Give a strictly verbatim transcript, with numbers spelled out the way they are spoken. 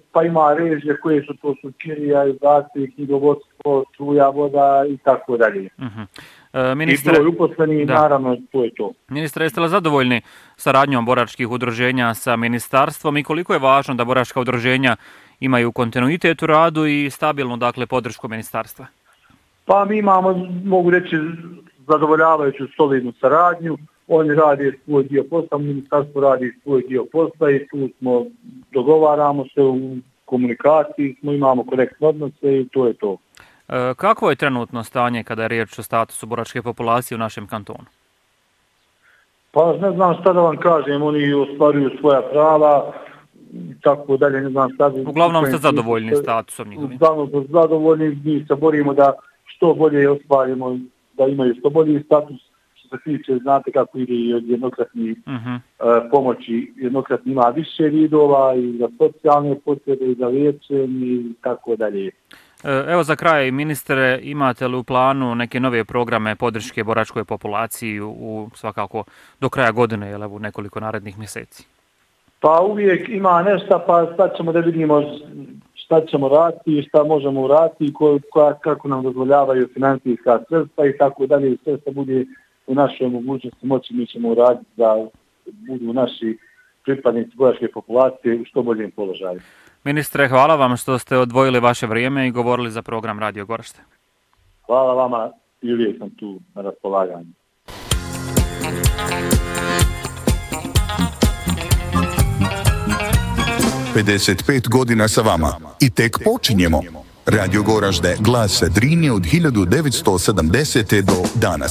pa ima režije koje su to su kirija, izdaci, knjigovodstvo, struja, voda i tako dalje. Uh-huh. E, ministre, I broj uposleni, naravno, to je to. Ministre, jeste li zadovoljni saradnjom boračkih udruženja sa ministarstvom i koliko je važno da boračka udruženja imaju kontinuitet u radu i stabilnu, dakle, podršku ministarstva? Pa mi imamo, mogu reći, zadovoljavajuću solidnu saradnju. Oni radi svoj dio posla, ministarstvo radi svoj dio posla i tu smo, dogovaramo se u komunikaciji, smo, imamo korektne odnose i to je to. E, kako je trenutno stanje kada je riječ o statusu boračke populacije u našem kantonu? Pa ne znam šta da vam kažem, oni ostvaruju svoja prava, tako dalje, ne znam šta. Uglavnom ste zadovoljni statusom njihovim? Uglavnom ste zadovoljni, mi se borimo da što bolje ostvarimo, da imaju što bolji status. Što se tiče, znate kako ide i od jednokratnih uh-huh. uh, pomoći, jednokratni ima više vidova i za socijalne potrebe i za liječenje i tako dalje. Evo za kraj, ministre, imate li u planu neke nove programe podrške boračkoj populaciji u, u svakako do kraja godine ili u nekoliko narednih mjeseci? Pa uvijek ima nešto, pa sad ćemo da vidimo šta ćemo raditi i šta možemo uraditi i ko, ko, kako nam dozvoljavaju financijska sredstva i tako dalje. Sve što bude u našoj mogućnosti moći mi ćemo uraditi da budu naši pripadnici boračke populacije u što boljem položaju. Ministre, hvala vam što ste odvojili vaše vrijeme i govorili za program Radio Gorašte. Hvala vama i uvijek sam tu na raspolaganju. pedeset pet godina sa vama i tek počinjemo. Radio Goražde, glas Drinje od hiljadu devetsto sedamdesete do danas.